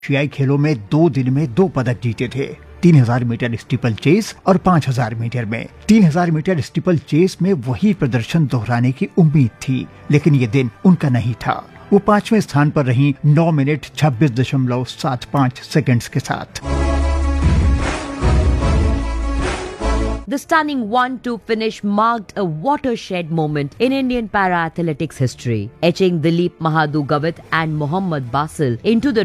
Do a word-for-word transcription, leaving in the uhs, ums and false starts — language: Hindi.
एशियाई खेलों में दो दिन में दो पदक जीते थे। तीन हज़ार मीटर स्टीपल चेस और पाँच हज़ार मीटर में। तीन हज़ार मीटर स्टीपल चेस में वही प्रदर्शन दोहराने की उम्मीद थी, लेकिन ये दिन उनका नहीं था। वो पांचवें स्थान पर रहीं नौ मिनट छब्बीस दशमलव सात पाँच सेकंड्स के साथ। The stunning one two finish marked a watershed moment in Indian para-athletics history, etching Dilip Mahadu Gavit and Mohammad Basil into the